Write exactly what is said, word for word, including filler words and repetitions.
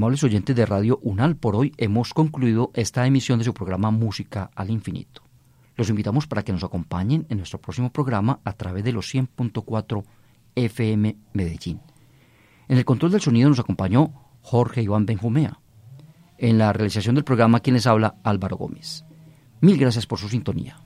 amables oyentes de Radio UNAL, por hoy hemos concluido esta emisión de su programa Música al Infinito. Los invitamos para que nos acompañen en nuestro próximo programa a través de los cien punto cuatro F M Medellín. En el control del sonido nos acompañó Jorge Iván Benjumea. En la realización del programa, quien les habla, Álvaro Gómez. Mil gracias por su sintonía.